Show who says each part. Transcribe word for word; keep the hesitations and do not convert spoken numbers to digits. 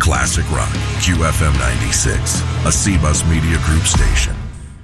Speaker 1: Classic Rock, Q F M ninety-six, a C-Bus Media Group station.